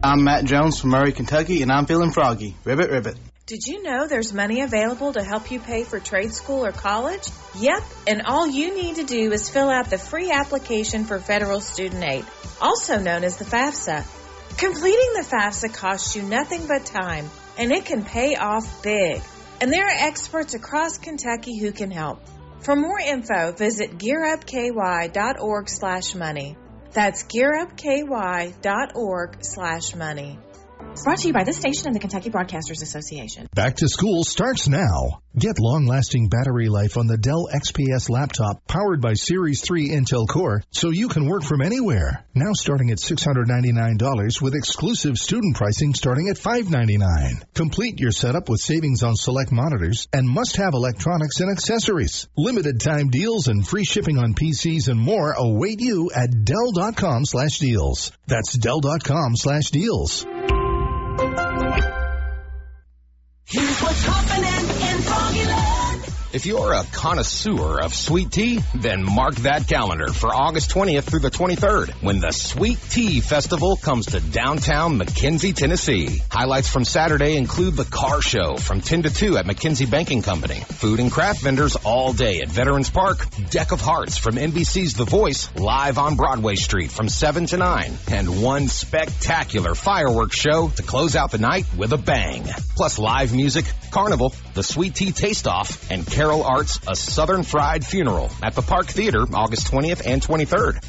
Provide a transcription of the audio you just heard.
I'm Matt Jones from Murray, Kentucky, and I'm feeling froggy. Ribbit, ribbit. Did you know there's money available to help you pay for trade school or college? Yep, and all you need to do is fill out the free application for federal student aid, also known as the FAFSA. Completing the FAFSA costs you nothing but time, and it can pay off big. And there are experts across Kentucky who can help. For more info, visit gearupky.org/money. That's gearupky.org/money. Brought to you by this station and the Kentucky Broadcasters Association. Back to school starts now. Get long-lasting battery life on the Dell XPS laptop powered by Series 3 Intel Core so you can work from anywhere. Now starting at $699 with exclusive student pricing starting at $599. Complete your setup with savings on select monitors and must-have electronics and accessories. Limited time deals and free shipping on PCs and more await you at Dell.com/deals. That's Dell.com/deals. Here's what's happening in Froggyland. If you're a connoisseur of sweet tea, then mark that calendar for August 20th through the 23rd when the Sweet Tea Festival comes to downtown McKenzie, Tennessee. Highlights from Saturday include the car show from 10 to 2 at McKenzie Banking Company, food and craft vendors all day at Veterans Park, Deck of Hearts from NBC's The Voice live on Broadway Street from 7 to 9, and one spectacular fireworks show to close out the night with a bang. Plus live music, carnival, the Sweet Tea Taste-Off, and Carol Arts, A Southern Fried Funeral at the Park Theater August 20th and 23rd.